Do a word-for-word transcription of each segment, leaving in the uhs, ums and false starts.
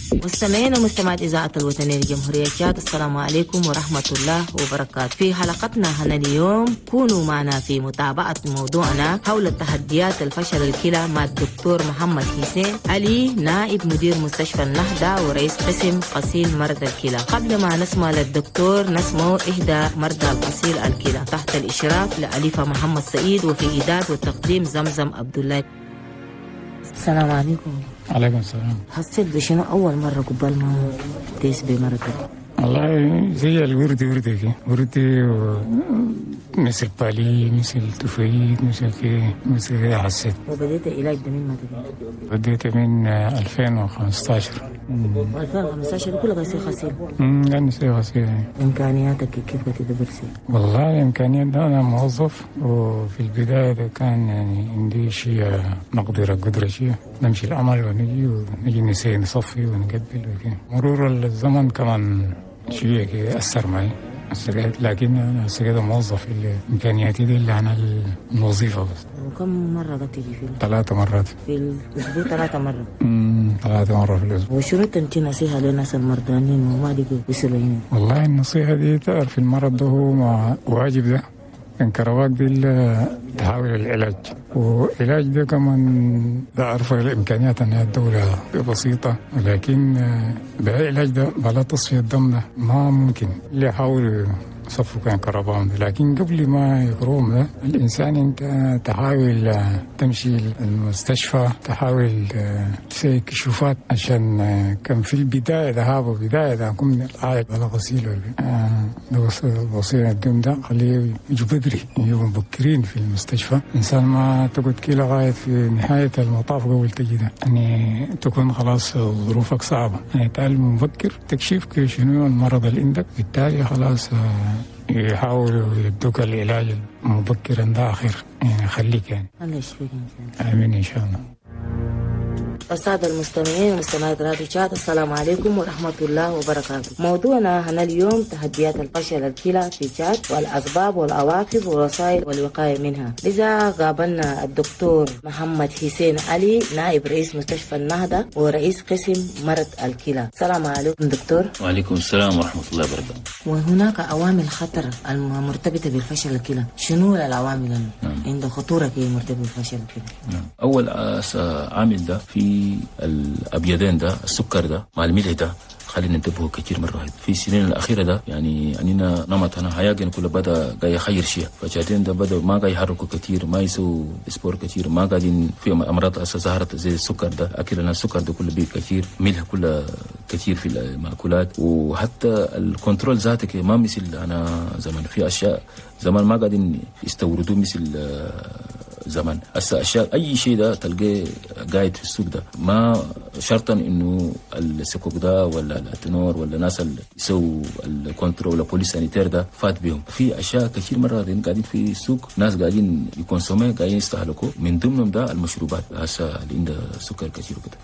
مستمعين ومستمعات إذاعة الوطنية لجمهورية تشاد، السلام عليكم ورحمة الله وبركاته. في حلقتنا هنا اليوم كونوا معنا في متابعة موضوعنا حول التحديات الفشل الكلى مع الدكتور محمد حسين علي، نائب مدير مستشفى النهضة ورئيس قسم غسيل مرضى الكلى. قبل ما نسمع للدكتور نسمع إحدى مرضى غسيل الكلى تحت الإشراف لأليفة محمد سعيد، وفي إعداد وتقديم زمزم عبد الله. السلام عليكم. عليكم السلام. حسيت بشنو أول مرة قبل ما تيس بمرضك؟ والله زي الوردي وردي كي وردي و... مثل بالي مثل تفايد مثل كي مثل كده حسيت. وبديت علاج ده من متى؟ بديت من ألفين وخمسطاشر. ألفين وخمسطاشر كله غسيل غسيل؟ امم كان يصير غسيل. إمكانياتك كيف بتدبرسي؟ والله الإمكانيات ده أنا موظف، وفي البداية ده كان يعني عندي شيء مقدرة قدرة شيء نمشي العمل ونجي ونجي نسي نصفي ونقبل وكده. مرور الزمن كمان شوية كده أثر معي أثر، لكن أنا كده موظف في إمكانياتي دي اللي أنا الوظيفة بس. وكم مرة بتيجي في ثلاثة مرات في الأسبوع؟ ثلاثة مرة. امم ثلاثة مرة في الأسبوع. وشنو تنتي نصيحة للناس المرضانين وما لقوا يصلوا هنا؟ والله النصيحة دي تعرف المرض ده هو ما واجب ده انكروات دي تحاول العلاج، والعلاج ده كمان بعرف الامكانيات انها الدوله بسيطه، ولكن بالعلاج ده بلا تصفيه الدم ده ما ممكن. اللي يحاول صفوا كان كربان، لكن قبل ما يقروم ده الإنسان أنت تحاول تمشي المستشفى، تحاول تسوي كشوفات، عشان كان في البداية ذهاب وبداية ده كم العائد على غسيل ده غسيل الدم ده خليه يجوا بدري، يجوا مبكرين في المستشفى. إنسان ما تقعد كي لغاية في نهاية المطاف قبل تجي ده، يعني تكون خلاص ظروفك صعبة. يعني تعلم مبكر تكشيف شنو المرض اللي عندك، بالتالي خلاص يحاولوا يدوك العلاج مبكرا ده آخر، يعني خليك يعني. الله يشفيك إن شاء الله. آمين إن شاء الله. السادة المستمعين ومستمعات راديو تشاد، السلام عليكم ورحمة الله وبركاته. موضوعنا هنا اليوم تحديات الفشل الكلى في تشاد والأسباب والعواقب والوسائل والوقاية منها. لذا قابلنا الدكتور محمد حسين علي، نائب رئيس مستشفى النهضة ورئيس قسم مرض الكلى. السلام عليكم دكتور. وعليكم السلام ورحمة الله وبركاته. وهناك عوامل خطر المرتبطة بالفشل الكلى، شنو العوامل نعم. عند خطورة مرتبطة بالفشل الكلى؟ نعم. أول عامل ده في الأبيضين ده، السكر ده مع الملح ده، خلينا ننتبهوا كثير مرة. في السنين الأخيرة ده يعني أننا نمطنا حياتنا كله بدأ جاي يخير شيء، فجاتين ده بدأ ما جاي يحركوا كثير، ما يسوا سبور كثير، ما قاعدين في أمراض أساسا ظهرت زي السكر ده، أكلنا السكر ده كله بيه كثير، ملح كله كثير في المأكولات، وحتى الكنترول ذاتك ما مثل أنا زمان. في أشياء زمان ما قاعدين يستوردوا مثل زمان. هسه اشياء اي شيء ده تلقاه قاعد في السوق ده، ما شرطا انه السكوك ده ولا الاتنور ولا ناس اللي يسووا الكنترول ولا بوليس سانيتير ده فات بهم. في اشياء كثير مره قاعدين في السوق، ناس قاعدين يكونسومي، قاعدين يستهلكوا، من ضمنهم ده المشروبات هسه اللي عندها سكر كثير وكده.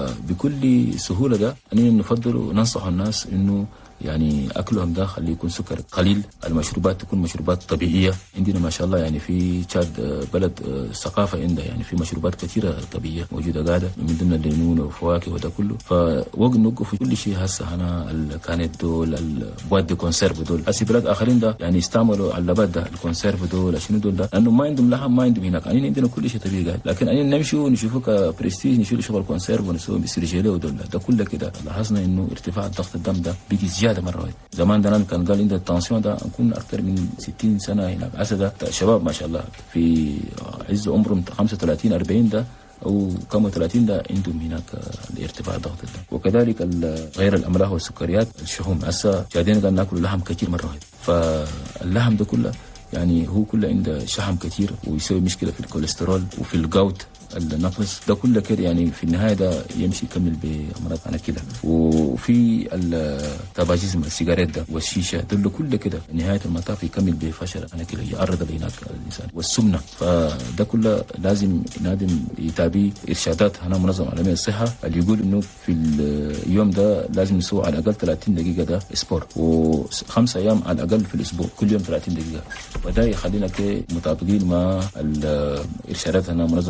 فبكل سهوله ده اننا نفضل وننصح الناس انه يعني أكلهم ده خليه يكون سكر قليل، المشروبات تكون مشروبات طبيعية. عندنا ما شاء الله يعني في تشاد بلد ثقافة عندها يعني في مشروبات كثيرة طبيعية موجودة قاعدة، من ضمن الليمون والفواكه وده كله. فوقت نوقف في كل شيء هسه هنا كانت دول البواد دي كونسيرف دول، هسه بلاد آخرين ده يعني استعملوا علبات ده الكونسيرف دول شنو دول ده، لأنه ما عندهم لحم ما عندهم هناك. يعني عندنا كل شيء طبيعي قاعد، لكن أنا نمشي ونشوفه كبرستيج، نشوف شغل كونسيرف ونسوي بسرجيله ودول ده كله كده. لاحظنا إنه ارتفاع ضغط الدم ده بيجي زيادة مرة واحدة. زمان ده كان قال عند التنسيون ده نكون أكثر من ستين سنة هناك. هسه ده شباب ما شاء الله في عز عمرهم خمسة وثلاثين أربعين ده أو كم وثلاثين ده عندهم هناك الارتفاع ضغط الدم. وكذلك غير الأملاح والسكريات، الشحوم هسه قاعدين قاعد ناكل لحم كثير مرة واحدة. فاللحم ده كله يعني هو كله عنده شحم كثير ويسوي مشكلة في الكوليسترول وفي الجوت النقص ده كله كده، يعني في النهايه ده يمشي يكمل بامراض انا كده. وفي التباجيزم السيجارات ده والشيشه دول كله كده نهايه المطاف يكمل بفشل انا كده، يعرض لهناك الانسان. والسمنه فده كله لازم نادم يتابع ارشادات هنا منظمه عالميه الصحه اللي يقول انه في اليوم ده لازم نسوي على الاقل ثلاثين دقيقه ده سبور، وخمسة ايام على الاقل في الاسبوع كل يوم ثلاثين دقيقه، وده يخلينا كده مطابقين مع الارشادات هنا منظمه عالميه الصحه.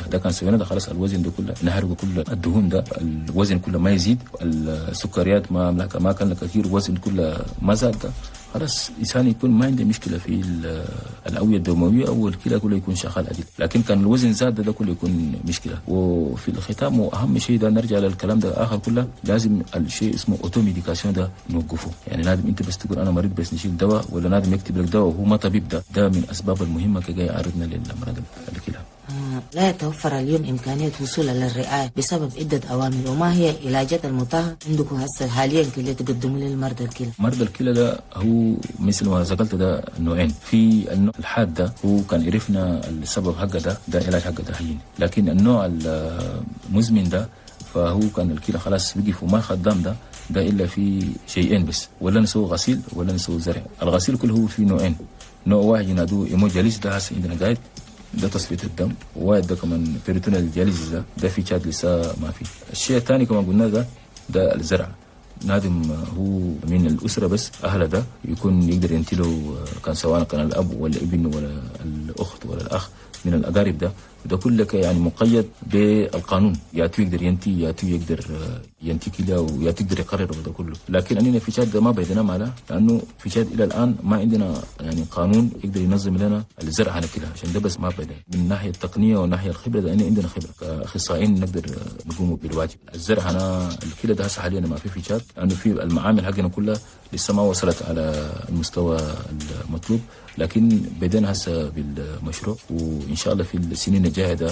ده كان سوينا ده خلاص الوزن ده كله نحرق كل الدهون ده الوزن كله ما يزيد السكريات ما ما كان كثير وزن كله ما زاد ده خلاص الانسان يكون ما عنده مشكله في الاوعيه الدمويه او الكلى كله يكون شغال عدل. لكن كان الوزن زاد ده كله يكون مشكله. وفي الختام واهم شيء ده نرجع للكلام ده اخر كله لازم الشيء اسمه اوتو ميديكاسيون ده نوقفه. يعني لازم انت بس تقول انا مريض بس نشيل دواء ولا لازم يكتب لك دواء وهو ما طبيب. ده ده من الاسباب المهمه كي يعرضنا للامراض الكلى. لا يتوفر اليوم إمكانية وصول للرعاية بسبب عدة عوامل. وما هي علاجات المتاحة عندكم هسه حاليا اللي تقدموا للمرضى الكلى؟ مرضى الكلى ده هو مثل ما ذكرت ده نوعين. في النوع الحاد ده هو كان عرفنا السبب حقه ده ده علاج حقه ده هين. لكن النوع المزمن ده فهو كان الكلى خلاص وقف وما خدام ده ده إلا في شيئين بس، ولا نسوي غسيل ولا نسوي زرع. الغسيل كله هو في نوعين. نوع واحد ينادوه إيموجاليس ده هسه عندنا قاعد ده تصفية الدم، وواحد ده كمان بيريتونال دياليزيس ده ده في تشاد لسه ما في. الشيء الثاني كما قلنا ده ده الزرع. نادم هو من الأسرة بس أهله ده يكون يقدر ينتله، كان سواء كان الأب ولا ابن ولا الأخت ولا الأخ من الأقارب ده ده كله يعني مقيد بالقانون. يا تو يقدر ينتي يا تو يقدر ينتي كده ويا تقدر يقرر ده كله. لكن أننا في تشاد ده ما بيدنا ماله، لأنه في تشاد إلى الآن ما عندنا يعني قانون يقدر ينظم لنا الزرع هنا كده. عشان ده بس ما بيدنا من ناحية التقنية وناحية الخبرة ده عندنا خبرة كأخصائيين نقدر نقوم بالواجب. الزرع هنا الكلى ده هسه حاليا ما في في تشاد، لأنه في المعامل حقنا كلها لسه ما وصلت على المستوى المطلوب. لكن بدينا هسه بالمشروع وإن شاء الله في السنين الجاية ده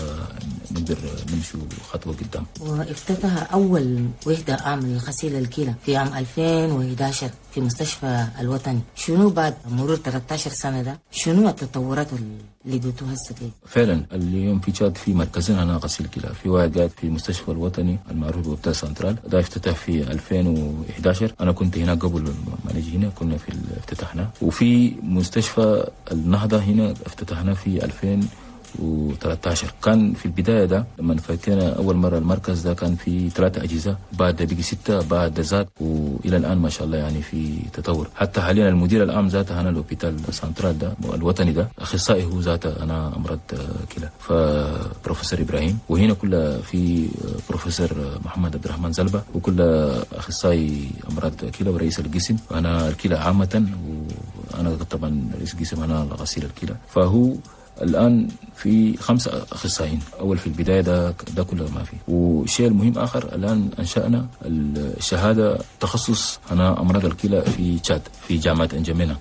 فنقدر نمشي خطوة قدام. وافتتح أول وحدة عامل غسيل الكلى في عام ألفين وأحد عشر في مستشفى الوطني. شنو بعد مرور ثلاثة عشر سنة ده شنو التطورات اللي لقيتوها هسه فيه؟ فعلا اليوم في تشاد في مركزين هنا غسيل كلى. في واحد قاعد في المستشفى الوطني المعروف بوبتا سنترال ده افتتح في ألفين وأحد عشر. أنا كنت هنا قبل ما نجي هنا كنا في افتتحنا. وفي مستشفى النهضة هنا افتتحنا في ألفين وثلاثة عشر. كان في البداية ده لما فتحنا أول مرة المركز ده كان في ثلاثة أجهزة، بعد بقي ستة، بعد زاد، وإلى الآن ما شاء الله يعني في تطور. حتى حاليا المدير العام ذاته هنا الهوبيتال سنترال ده الوطني ده أخصائي هو ذاته أنا أمراض كلى فبروفيسور إبراهيم. وهنا كله في بروفيسور محمد عبد الرحمن زلبة وكله أخصائي أمراض كلى ورئيس القسم. أنا الكلى عامة وأنا طبعا رئيس القسم أنا غسيل الكلى. فهو الآن في خمسة أخصائيين. أول في البداية ده ده كله ما في. والشيء المهم آخر الآن أنشأنا الشهادة تخصص أنا أمراض الكلى في تشاد في جامعة أنجمينا،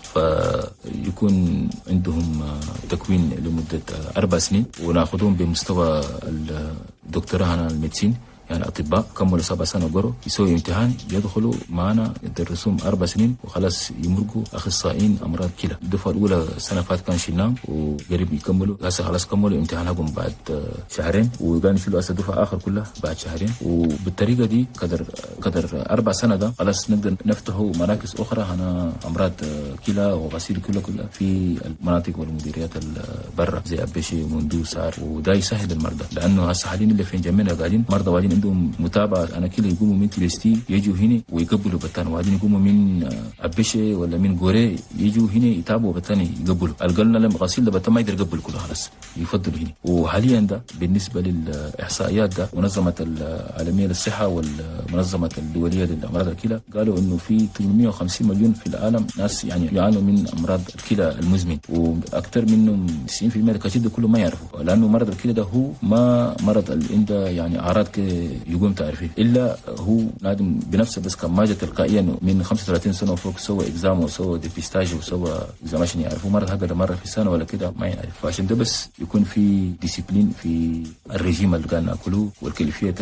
فيكون عندهم تكوين لمدة أربع سنين ونأخذهم بمستوى الدكتوراه هنا الميديسين. يعني أطباء كملوا سبع سنة وقروا يسوي امتحان يدخلوا معنا يدرسوهم أربع سنين وخلاص يمرقوا أخصائيين أمراض كلى. الدفعة الأولى السنة فات كان شلناهم وقريب يكملوا هسه خلاص كملوا امتحانهم بعد شهرين وقاعد يشيلوا هسه دفعة آخر كلها بعد شهرين. وبالطريقة دي قدر قدر أربع سنة ده خلاص نقدر نفتحوا مراكز أخرى هنا أمراض كلى وغسيل كلى كلها في المناطق والمديريات برا زي أبشي ومندو سار. وده يسهل المرضى لأنه هسه حاليا اللي في جميلة قاعدين مرضى واجين عندهم متابعة. أنا كده يقوموا من تلستي يجوا هنا ويقبلوا بتان، وبعدين يقوموا من أبشة ولا من غوري يجوا هنا يتابعوا بتان يقبلوا. القلنا لما غسيل ده بتان ما يقدر يقبل كله خلاص يفضلوا هنا. وحاليا ده بالنسبة للإحصائيات ده منظمة العالمية للصحة والمنظمة الدولية للأمراض الكلى قالوا إنه في ثمانمائة وخمسين مليون في العالم ناس يعني يعانوا من أمراض الكلى المزمن، وأكثر منهم تسعين بالمئة كثير ده كله ما يعرفوا، لأنه مرض الكلى ده هو ما مرض اللي عنده يعني أعراض يقوم تعرفيه إلا هو نادم بنفسه بس كان ماجة تلقائيا من خمسة وثلاثين سنة وفوق سوى إكزام وسوى ديبيستاج وسوى إكزام عشان يعرفوا مرض هكذا مرة في السنة ولا كده ما يعرف. فعشان ده بس يكون في ديسيبلين في الرجيم اللي قاعد ناكله والكيفية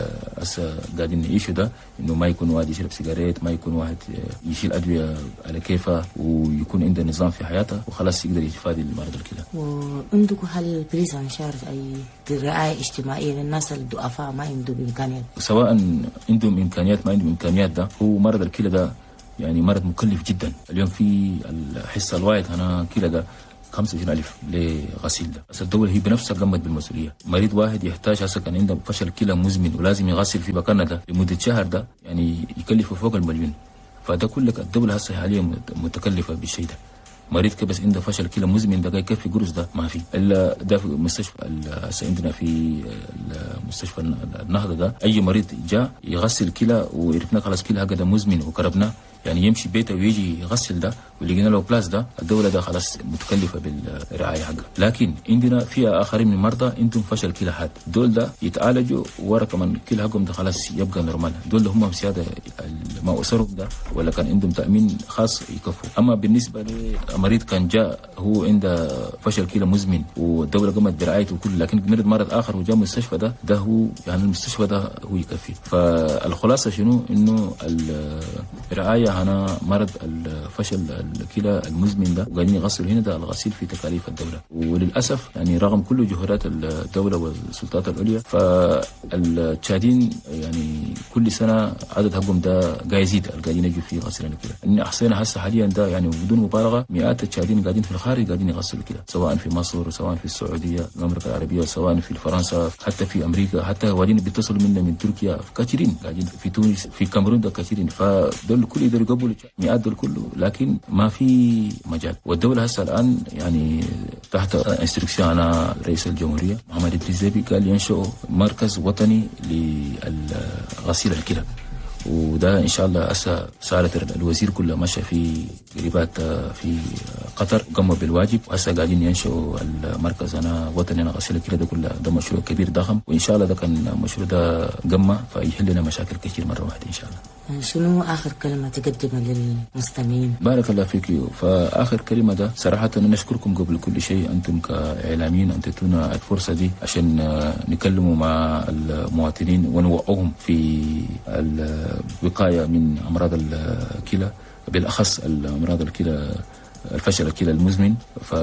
هسه قاعدين نعيشه ده، إنه ما يكون واحد يشرب سيجارات، ما يكون واحد يشيل أدوية على كيفه، ويكون عنده نظام في حياته وخلاص يقدر يتفادى المرض الكلى. وعندكم هل بريز انشار أي رعاية اجتماعية للناس الضعفاء ما عندهم إمكانيات؟ سواء عندهم إمكانيات ما عندهم إمكانيات، ده هو مرض الكلى ده يعني مرض مكلف جدا. اليوم في الحصة الواحد هنا كلى ده خمسة وعشرين ألف لغسيل ده. بس الدولة هي بنفسها قامت بالمسؤولية. مريض واحد يحتاج هسه كان عنده فشل كلى مزمن ولازم يغسل في مكانه ده لمدة شهر ده يعني يكلفه فوق المليون. فده كله الدولة هسه حاليا متكلفة بالشيء ده. مريض كبس عنده فشل كلى مزمن ده يكفي قرص ده ما في الا ده في مستشفى عندنا في مستشفى النهضه ده اي مريض جاء يغسل كلى وعرفنا خلاص كلى هكذا مزمن وقربنا يعني يمشي بيته ويجي يغسل ده ولقينا له بلاس ده الدوله ده خلاص متكلفه بالرعايه حقه. لكن عندنا في اخرين من المرضى عندهم فشل كلى حاد دول ده يتعالجوا ورا كمان كلى حقهم ده خلاص يبقى نورمال. دول هم سياده ما اسرهم ده ولا كان عندهم تامين خاص يكفوا. اما بالنسبه لمريض كان جاء هو عنده فشل كلى مزمن والدوله قامت برعايته وكل لكن مرض مرض اخر وجاء المستشفى ده ده هو يعني المستشفى ده هو يكفي. فالخلاصه شنو انه الرعايه هنا مرض الفشل الكلى المزمن ده وقاعدين يغسلوا هنا ده الغسيل في تكاليف الدوله. وللاسف يعني رغم كل جهودات الدوله والسلطات العليا فالتشادين يعني كل سنه عدد حقهم ده قاعد يزيد قاعدين يجوا في غسيل الكلى. ان احصينا هسه حاليا ده يعني بدون مبالغه مئات التشادين قاعدين في الخارج قاعدين يغسلوا كلى سواء في مصر سواء في السعوديه المملكه العربيه سواء في فرنسا حتى في امريكا حتى قاعدين بيتصلوا منا من تركيا كثيرين قاعدين في تونس في كاميرون ده كثيرين. فدول كل يقدروا يقبلوا مئات دول كله لكن ما في مجال. والدوله هسه الان يعني تحت انستركسيون رئيس الجمهوريه محمد ادريس ديبي قال ينشئ مركز وطني لغسيل الكلى وده ان شاء الله هسه سالت الوزير كله ماشي في قريبات في قطر قاموا بالواجب وهسه قاعدين ينشئوا المركز انا وطني غسيل الكلى ده كله ده مشروع كبير ضخم وان شاء الله ده كان المشروع ده قمه فيحل لنا مشاكل كثير مره واحده ان شاء الله. شنو آخر كلمة تقدمها للمستمعين؟ بارك الله فيك. فآخر كلمة ده صراحة نشكركم قبل كل شيء أنتم كإعلاميين أن تدونا الفرصة دي عشان نكلموا مع المواطنين ونوعوهم في الوقاية من أمراض الكلى بالأخص الأمراض الكلى الفشل الكلى المزمن.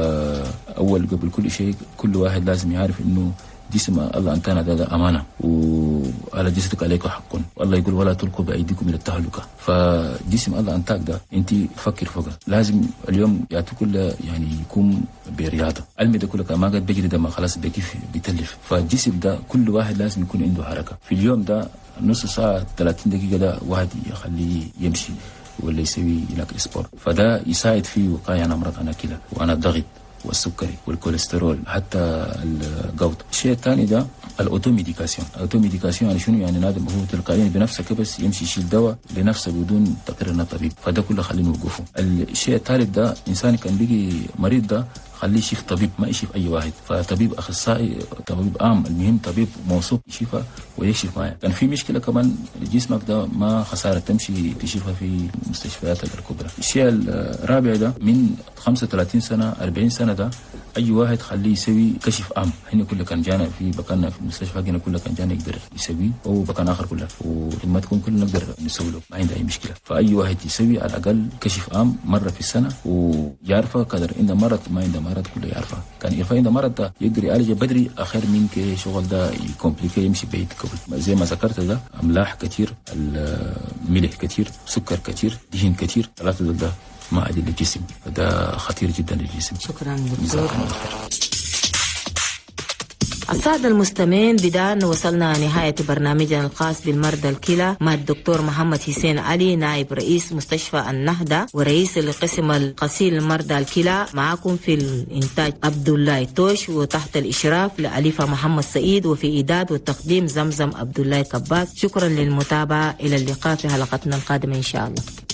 فأول قبل كل شيء كل واحد لازم يعرف إنه جسم الله أنتنا ده أمانة وعلى جسدك عليك حق والله يقول ولا تلقوا بأيديكم إلى التهلكة. فجسم الله أنتك ده أنت فكر فوقه لازم اليوم يعطي كل يعني يكون برياضة علمي ده كله ما قد بيجري ده ما خلاص بكيف بيتلف. فالجسم ده كل واحد لازم يكون عنده حركة في اليوم ده نص ساعة ثلاثين دقيقة ده واحد يخليه يمشي ولا يسوي لك سبورت فده يساعد في وقاية عن أمراض الكلى وأنا الضغط والسكري والكوليسترول حتى الجلد. الشيء الثاني ده الاوتوميديكاسيون. الاوتوميديكاسيون يعني شنو؟ يعني نادم هو تلقائيا بنفسه بس يمشي يشيل دواء لنفسه بدون تقرير من الطبيب فده كله خلينا نوقفه. الشيء الثالث ده انسان كان بيجي مريض ده خليه يشوف طبيب ما يشوف اي واحد فطبيب اخصائي طبيب عام المهم طبيب موثوق يشوفه ويكشف معاه. كان في مشكله كمان جسمك ده ما خساره تمشي تشوفها في المستشفيات الكبرى. الشيء الرابع ده من خمسة وثلاثين سنه أربعين سنه ده اي واحد خليه يسوي كشف عام. هنا كله كان جانا في بكنا في المستشفى هنا كله كان جانا يقدر يسوي او بكان اخر كله ولما تكون كلنا نقدر نسوي له ما عنده اي مشكله. فاي واحد يسوي على الاقل كشف عام مره في السنه ويعرفه قدر عنده مرض ما عنده مرض كله يعرفه. كان يعرف عنده مرض ده يقدر يعالجه بدري اخر من كي شغل ده يكمبليكي يمشي بعيد قبل. زي ما ذكرت ده املاح كثير الملح كثير سكر كثير دهن كثير ثلاثه دول ده ما عادي للجسم فده خطير جدا للجسم. شكرا دكتور. السادة المستمعين بدأ وصلنا نهاية برنامجنا الخاص بالمرضى الكلى مع الدكتور محمد حسين علي نائب رئيس مستشفى النهضة ورئيس لقسم الغسيل المرضى الكلى. معكم في الإنتاج عبد الله توش وتحت الإشراف لأليفة محمد سعيد وفي إعداد والتقديم زمزم عبد الله كباس. شكرا للمتابعة إلى اللقاء في حلقتنا القادمة إن شاء الله.